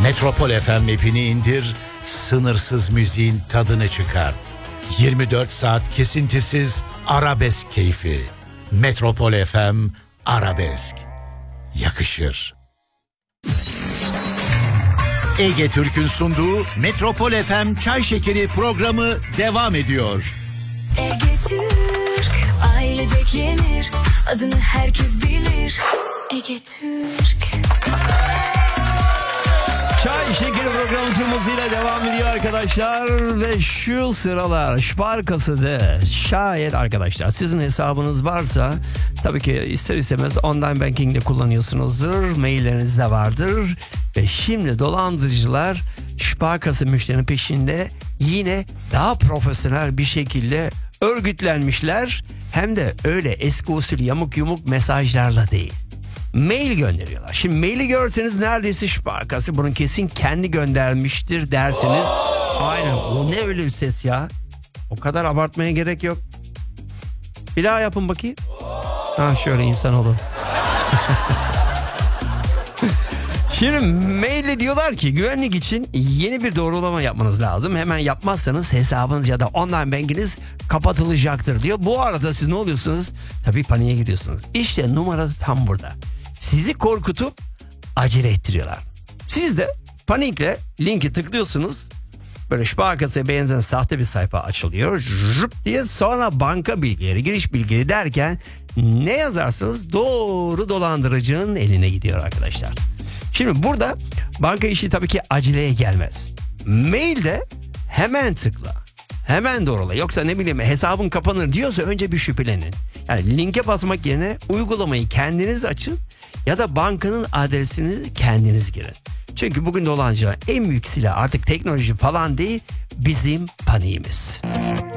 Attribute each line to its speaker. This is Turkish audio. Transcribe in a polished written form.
Speaker 1: Metropol FM app'ini indir, sınırsız müziğin tadını çıkart. 24 saat kesintisiz arabesk keyfi. Metropol FM Arabesk. Yakışır. Ege Türk'ün sunduğu Metropol FM Çay Şekeri programı devam ediyor.
Speaker 2: Ege Türk, ailecek yenir, adını herkes bilir. Ege Türk.
Speaker 3: Çay Şekeri programı tüm hızıyla devam ediyor arkadaşlar. Ve şu sıralar Sparkası'da şayet arkadaşlar sizin hesabınız varsa tabii ki ister istemez online banking de kullanıyorsunuzdur. Mailleriniz de vardır. Ve şimdi dolandırıcılar Sparkası müşterinin peşinde yine daha profesyonel bir şekilde örgütlenmişler. Hem de öyle eski usul yamuk yumuk mesajlarla değil. Mail gönderiyorlar. Şimdi maili görseniz neredeyse Sparkası bunun kesin kendi göndermiştir dersiniz. Aynen. O ne öyle bir ses ya? O kadar abartmaya gerek yok. Bir daha yapın bakayım. Ha şöyle insan olun. Şimdi maille diyorlar ki güvenlik için yeni bir doğrulama yapmanız lazım. Hemen yapmazsanız hesabınız ya da online bankiniz kapatılacaktır diyor. Bu arada siz ne oluyorsunuz? Tabii paniğe gidiyorsunuz. İşte numara tam burada. Sizi korkutup acele ettiriyorlar. Siz de panikle linki tıklıyorsunuz. Böyle Sparkası'ya benzeyen sahte bir sayfa açılıyor. Jüp diye sonra banka bilgileri, giriş bilgileri derken ne yazarsanız doğru dolandırıcının eline gidiyor arkadaşlar. Şimdi burada banka işi tabii ki aceleye gelmez. Mailde hemen tıkla, hemen doğrula. Yoksa ne bileyim hesabın kapanır diyorsa önce bir şüphelenin. Yani linke basmak yerine uygulamayı kendiniz açın ya da bankanın adresini kendiniz girin. Çünkü bugün dolandırıcılar en büyük silah artık teknoloji falan değil bizim paniğimiz.